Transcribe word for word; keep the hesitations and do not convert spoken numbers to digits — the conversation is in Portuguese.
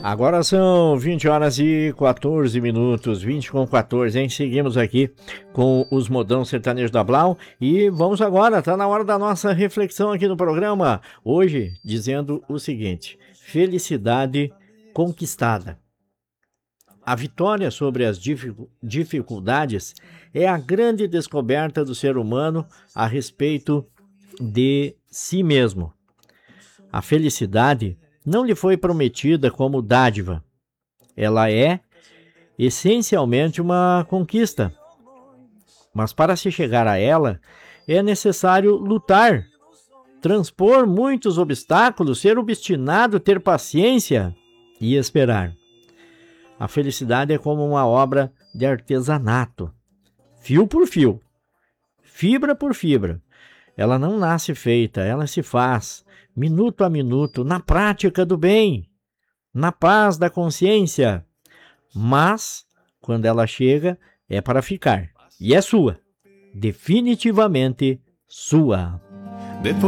Agora são vinte horas e quatorze minutos, vinte com quatorze, hein? Seguimos aqui com os modão sertanejo da Blau e vamos agora, tá na hora da nossa reflexão aqui no programa. Hoje, dizendo o seguinte: felicidade conquistada. A vitória sobre as dificuldades é a grande descoberta do ser humano a respeito de si mesmo. A felicidade não lhe foi prometida como dádiva. Ela é, essencialmente, uma conquista. Mas para se chegar a ela, é necessário lutar, transpor muitos obstáculos, ser obstinado, ter paciência e esperar. A felicidade é como uma obra de artesanato, fio por fio, fibra por fibra. Ela não nasce feita, ela se faz, minuto a minuto, na prática do bem, na paz da consciência. Mas, quando ela chega, é para ficar. E é sua, definitivamente sua.